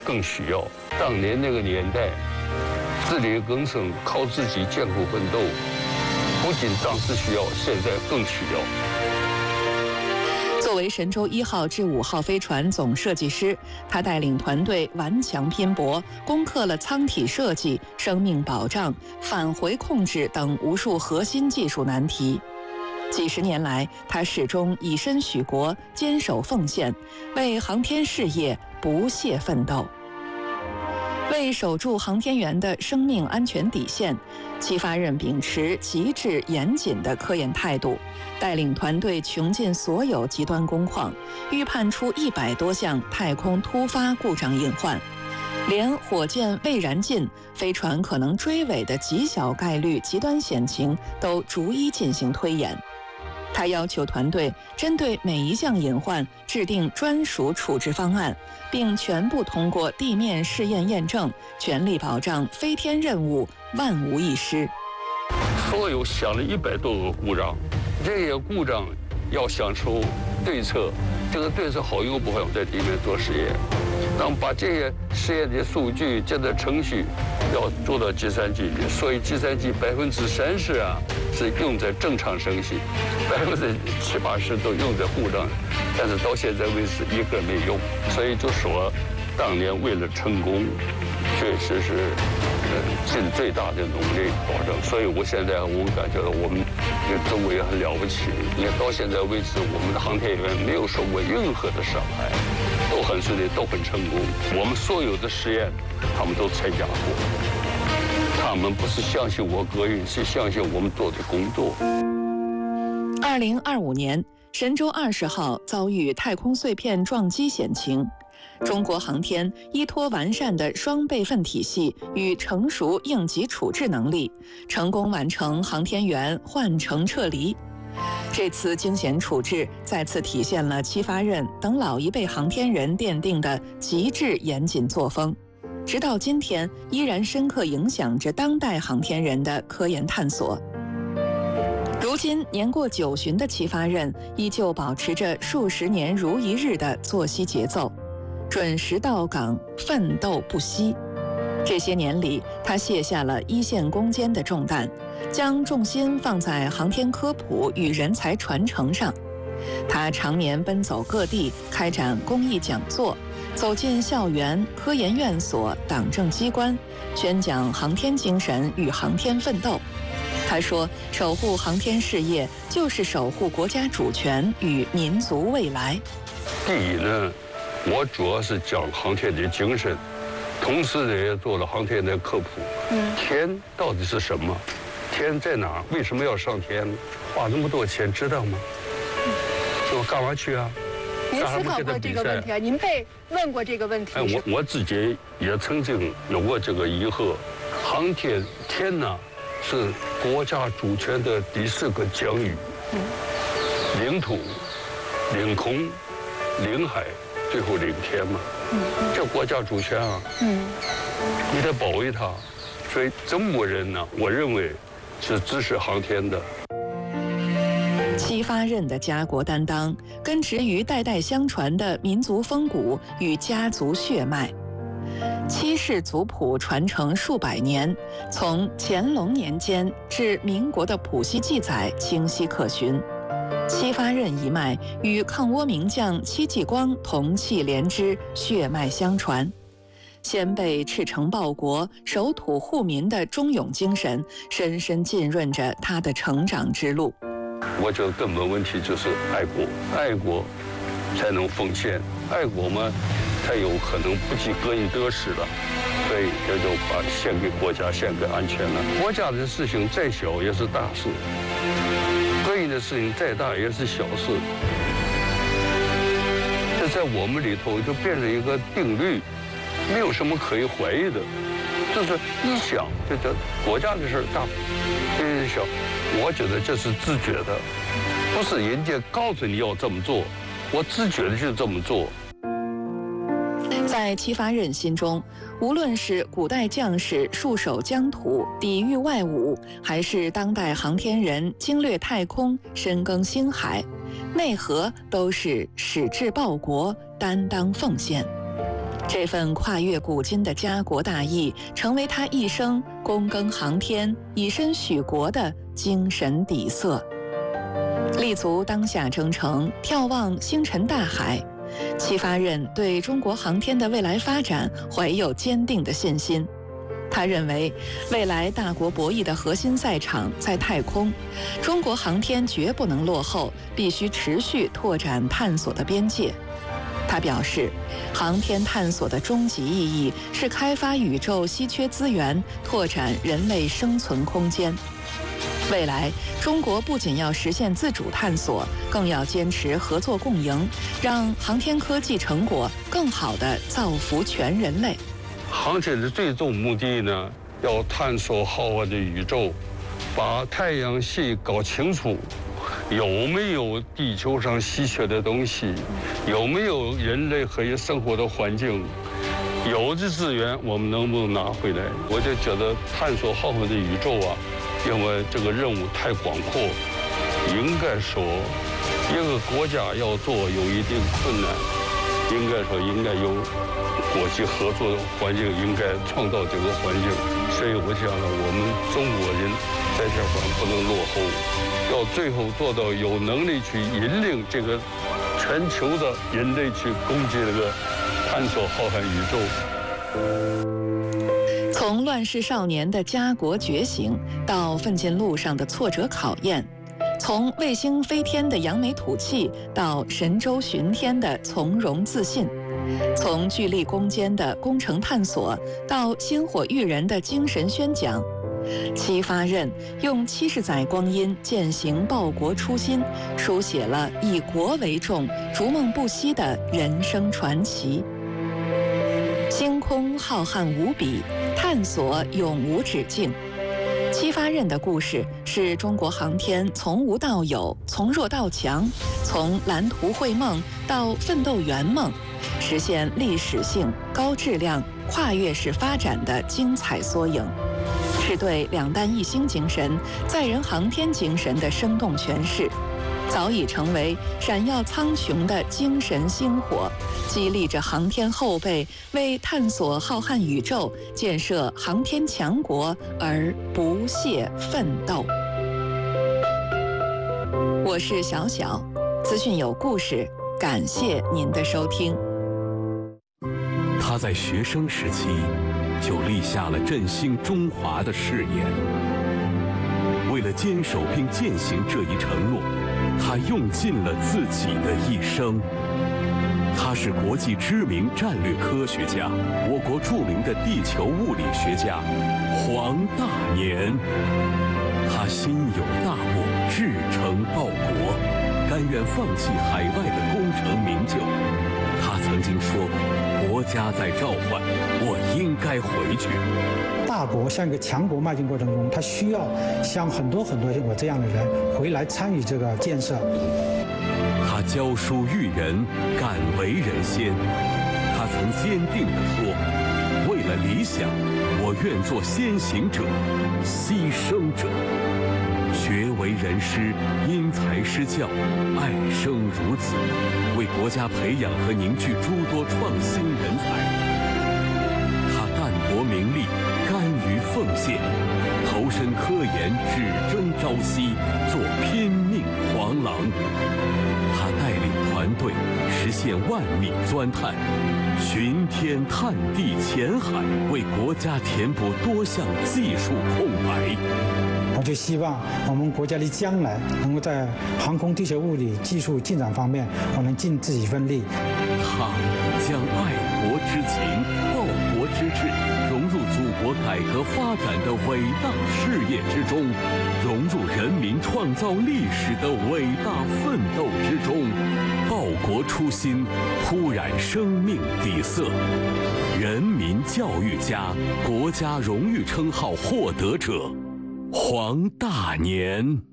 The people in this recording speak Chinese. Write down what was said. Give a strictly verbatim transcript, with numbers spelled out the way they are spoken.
更需要。当年那个年代，自力更生，靠自己艰苦奋斗，不仅当时需要，现在更需要。 作为神舟一号至五号飞船总设计师，他带领团队顽强拼搏，攻克了舱体设计、生命保障、返回控制等无数核心技术难题。几十年来，他始终以身许国，坚守奉献，为航天事业不懈奋斗。为守住航天员的生命安全底线，戚发轸秉持极致严谨的科研态度，带领团队穷尽所有极端工况，预判出一百多项太空突发故障隐患，连火箭未燃尽、飞船可能追尾的极小概率极端险情都逐一进行推演。他要求团队针对每一项隐患制定专属处置方案，并全部通过地面试验验证，全力保障飞天任务万无一失。 所有想了一百多个故障，这些故障要想出对策，这个对策好与不好，在地面做实验，然后把这些实验的数据、这个程序要做到计算机里。所以计算机百分之三十啊是用在正常升息，百分之七八十都用在故障，但是到现在为止一个没用。所以就说，当年为了成功，确实是呃尽最大的努力保证。所以我现在我感觉到我们中国也很了不起，因为到现在为止，我们的航天员没有受过任何的伤害，都很顺利，都很成功。我们所有的实验，他们都参加过。他们不是相信我个人，是相信我们做的工作。 二零二五年，神舟二十号遭遇太空碎片撞击险情。中国航天依托完善的双备份体系与成熟应急处置能力，成功完成航天员换乘撤离。这次惊险处置再次体现了戚发轸等老一辈航天人奠定的极致严谨作风，直到今天依然深刻影响着当代航天人的科研探索。如今年过九旬的戚发轸依旧保持着数十年如一日的作息节奏，准时到岗，奋斗不息。这些年里，他卸下了一线攻坚的重担，将重心放在航天科普与人才传承上。他常年奔走各地，开展公益讲座，走进校园、科研院所、党政机关，宣讲航天精神与航天奋斗。他说，守护航天事业就是守护国家主权与民族未来。 第一呢，我主要是讲航天的精神，同时呢也做了航天的科普。嗯，天到底是什么？天在哪儿？为什么要上天？花那么多钱，知道吗？我干嘛去啊？ 您思考过这个问题啊？您被问过这个问题？ 哎，我我自己也曾经有过这个疑惑。航天天呢，是国家主权的第四个疆域，嗯、领土、领空、领海，最后领天嘛。嗯、这国家主权啊，嗯，你得保卫它。所以中国人呢，我认为是支持航天的。 戚发轸的家国担当，根植于代代相传的民族风骨与家族血脉。戚氏族谱传承数百年，从乾隆年间至民国的谱系记载清晰可循。戚发轸一脉与抗倭名将戚继光同气连枝，血脉相传。先辈赤诚报国、守土护民的忠勇精神，深深浸润着他的成长之路。 我觉得根本问题就是爱国，爱国才能奉献，爱国嘛，才有可能不计个人得失了，所以这就把献给国家，献给安全了。国家的事情再小也是大事，个人的事情再大也是小事。这在我们里头就变成一个定律，没有什么可以怀疑的。就是一想，就这国家的事儿大，个人小。我觉得这是自觉的，不是人家告诉你要这么做，我自觉的就这么做。 在戚发轸心中，无论是古代将士戍守疆土、抵御外侮，还是当代航天人经略太空、深耕星海，内核都是矢志报国、担当奉献。 这份跨越古今的家国大义，成为他一生躬耕航天、以身许国的精神底色。立足当下征程，眺望星辰大海，戚发轫对中国航天的未来发展怀有坚定的信心。他认为，未来大国博弈的核心赛场在太空，中国航天绝不能落后，必须持续拓展探索的边界。他表示，航天探索的终极意义是开发宇宙稀缺资源，拓展人类生存空间。未来，中国不仅要实现自主探索，更要坚持合作共赢，让航天科技成果更好地造福全人类。 航天的最终目的呢，要探索浩瀚的宇宙，把太阳系搞清楚，有没有地球上稀缺的东西，有没有人类可以生活的环境，有的资源我们能不能拿回来？我就觉得探索浩瀚的宇宙啊，因为这个任务太广阔，应该说一个国家要做有一定困难，应该说应该有国际合作的环境，应该创造这个环境。所以我想呢，我们中国人在这块不能落后，要最后做到有能力去引领这个全球的人类去攻击这个探索浩瀚宇宙。从乱世少年的家国觉醒，到奋进路上的挫折考验，从卫星飞天的扬眉吐气，到神舟巡天的从容自信，从巨力攻坚的工程探索，到星火育人的精神宣讲，戚发轫用七十载光阴践行报国初心，书写了以国为重、逐梦不息的人生传奇。星空浩瀚无比，探索永无止境。戚发轫的故事是中国航天从无到有、从弱到强，从蓝图绘梦到奋斗圆梦，实现历史性、高质量、跨越式发展的精彩缩影，是对两弹一星精神、载人航天精神的生动诠释，早已成为闪耀苍穹的精神星火，激励着航天后辈为探索浩瀚宇宙、建设航天强国而不懈奋斗。我是小小，资讯有故事，感谢您的收听。 他在学生时期就立下了振兴中华的誓言，为了坚守并践行这一承诺，他用尽了自己的一生。他是国际知名战略科学家，我国著名的地球物理学家黄大年。他心有大悟，志诚报国，甘愿放弃海外的功成名就。他曾经说过，国家在召唤，我应该回去。 大国向一个强国迈进过程中，他需要像很多很多像我这样的人回来参与这个建设。 他教书育人，敢为人先。他曾坚定地说，为了理想，我愿做先行者、牺牲者。学为人师，因材施教，爱生如子，为国家培养和凝聚诸多创新人才。他淡泊名利，甘于奉献，投身科研，只争朝夕，做拼命黄狼。他带领团队实现万米钻探，巡天探地潜海，为国家填补多项技术空白。 我就希望我们国家的将来能够在航空地球物理技术进展方面，我能尽自己份力。 他将爱国之情、报国之志融入祖国改革发展的伟大事业之中，融入人民创造历史的伟大奋斗之中，报国初心，铺染生命底色。人民教育家、国家荣誉称号获得者黄大年。